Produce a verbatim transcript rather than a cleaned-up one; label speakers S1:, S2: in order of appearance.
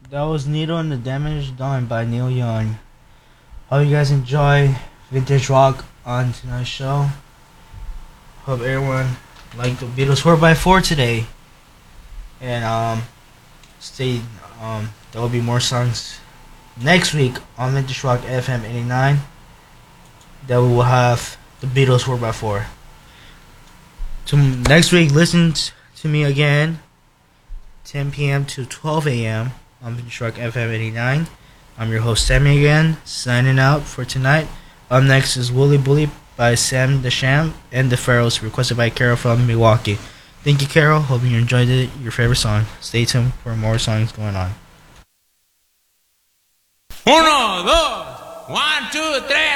S1: That was Needle and the Damage Done by Neil Young. Hope you guys enjoy vintage rock on tonight's show. Hope everyone liked the Beatles four by four today. And um, stay. Um, there will be more songs next week on Vintage Rock F M eighty-nine. That we will have the Beatles four by four. To next week, listen to me again, ten p.m. to twelve a.m. on Vintage Rock F M eighty-nine. I'm your host, Sammy, again, signing out for tonight. Up next is Wooly Bully by Sam the Sham and the Pharaohs, requested by Carol from Milwaukee. Thank you, Carol. Hope you enjoyed it. Your favorite song. Stay tuned for more songs going on.
S2: Uno, dos, one, two, tres.